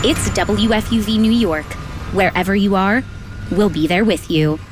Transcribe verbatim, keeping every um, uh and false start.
It's W F U V New York. Wherever you are, we'll be there with you.